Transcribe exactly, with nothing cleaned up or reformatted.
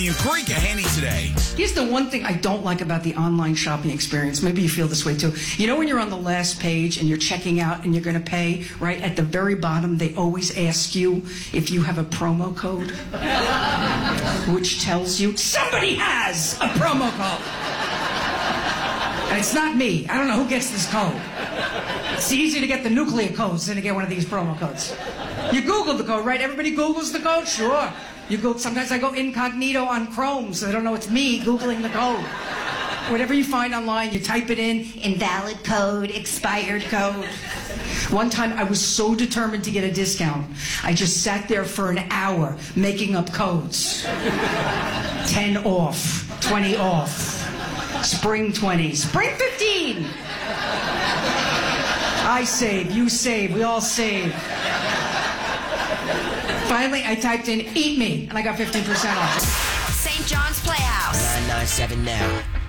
In Corey Kahane today. Here's the one thing I don't like about the online shopping experience. Maybe you feel this way too. You know when you're on the last page and you're checking out and you're going to pay, right at the very bottom, they always ask you if you have a promo code, which tells you somebody has a promo code. And it's not me. I don't know who gets this code. It's easy to get the nuclear codes than to get one of these promo codes. You Google the code, right? Everybody Googles the code? Sure. You go, sometimes I go incognito on Chrome, so they don't know it's me Googling the code. Whatever you find online, you type it in, invalid code, expired code. One time I was so determined to get a discount, I just sat there for an hour making up codes. ten off, twenty off, spring twenty, spring fifteen. I save, you save, we all save. Finally, I typed in, eat me, and I got fifteen percent off. Saint John's Playhouse. nine nine seven now.